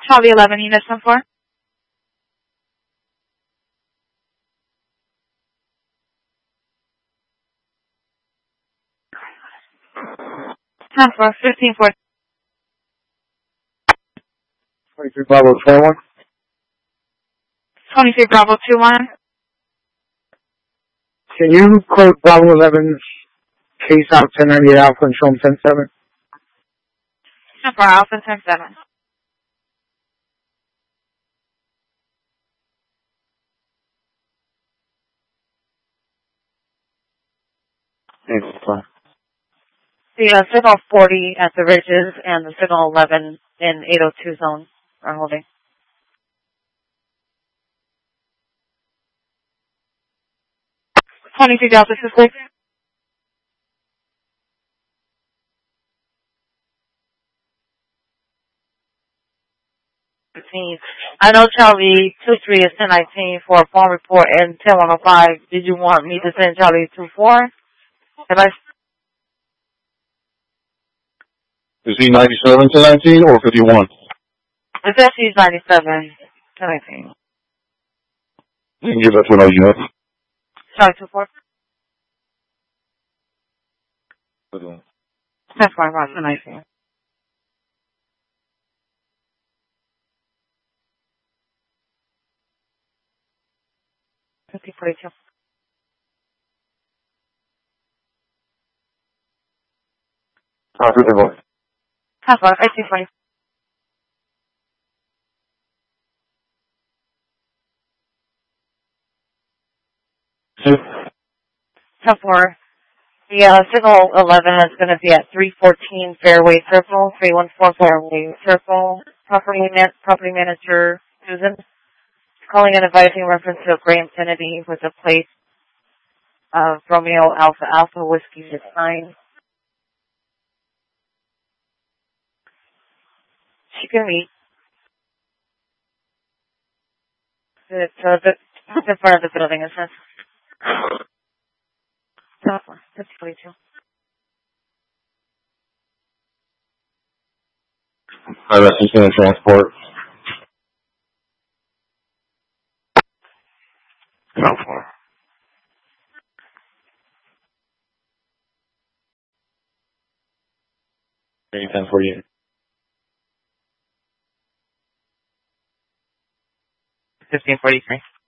Charlie 11, unit 4. For 15-4. 23 Bravo 21. 23 Bravo 21. Can you quote Bravo 11's case out 1098 Alpha and show him 10-7? 10-4 Alpha 10-7. The signal 40 at the ridges and the signal 11 in 802 zone are holding. $23 assistant. I know Charlie 23 is 1019 for a phone report and 10105. Did you want me to send Charlie 24? Is he 97 to 19 or 51? It says he's 97 to 19. You can give that to another unit. Charlie 24. That's fine, right, to 19. $50.42. That's fine, $18.20. $10-4. The signal 11 is going to be at 314 Fairway Circle, 314 Fairway Circle. Property manager Susan calling and advising reference to a gray Infinity with a plate of Romeo Alpha Alpha Whiskey 69. She can meet. It's in front of the building, it says. 50-42. Hi, that's just going to transport. How far? 1048. 1543.